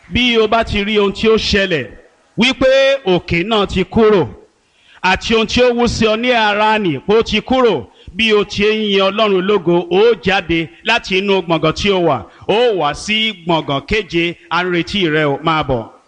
bí o bá ti rí ohun tí ó ṣẹlẹ̀ wípé òkè náà ti kúrò àti ohun tí ó wú sí ọ ní ara nì pé ó ti kúrò, bí o ti ń yin Ọlọ́run lógo, ó jáde láti inú gbọ̀ngàn tí ó wà, ó wá sí gbọ̀ngàn keje, à ń retí rẹ, ó máa bọ̀.